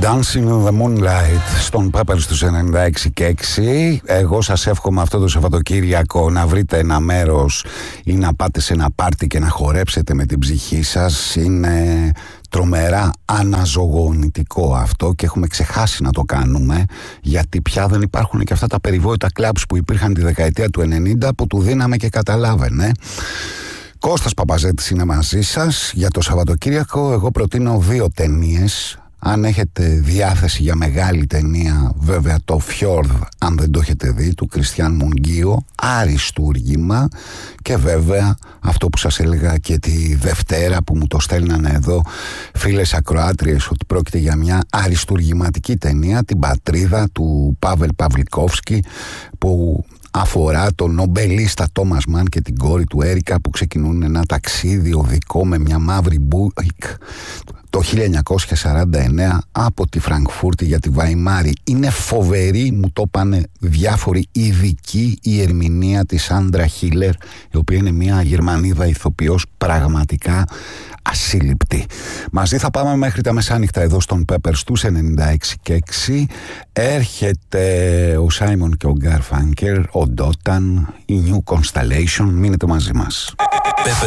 Dancing in the Moonlight στον Peppers στους 96 και 6. Εγώ σας εύχομαι αυτό το Σαββατοκύριακο να βρείτε ένα μέρος ή να πάτε σε ένα πάρτι και να χορέψετε με την ψυχή σας. Είναι τρομερά αναζωογονητικό αυτό και έχουμε ξεχάσει να το κάνουμε, γιατί πια δεν υπάρχουν και αυτά τα περιβόητα κλαμπς που υπήρχαν τη δεκαετία του 90 που του δίναμε και καταλάβαινε. Κώστας Παπαζέτης είναι μαζί σας. Για το Σαββατοκύριακο εγώ προτείνω 2 ταινίες. Αν έχετε διάθεση για μεγάλη ταινία, βέβαια το Fjord, αν δεν το έχετε δει, του Κριστιαν Μουγγίο, αριστούργημα. Και βέβαια αυτό που σας έλεγα και τη Δευτέρα που μου το στέλνανε εδώ φίλες ακροάτριες, ότι πρόκειται για μια αριστουργηματική ταινία, την Πατρίδα του Πάβελ Παυλικόφσκι, που αφορά τον νομπελίστα Τόμας Μαν και την κόρη του Έρικα, που ξεκινούν ένα ταξίδι οδικό με μια μαύρη Μπούικ το 1949 από τη Φραγκφούρτη για τη Βαϊμάρη. Είναι φοβερή, μου το πάνε διάφοροι ειδικοί, η ερμηνεία της Άντρα Χίλερ, η οποία είναι μια Γερμανίδα ηθοποιός πραγματικά ασύλληπτη. Μαζί θα πάμε μέχρι τα μεσάνυχτα εδώ στον Peppers τους 96 και 6. Έρχεται ο Σάιμον και ο Γκαρφάνκερ, ο Ντόταν, η New Constellation. Μείνετε μαζί μας.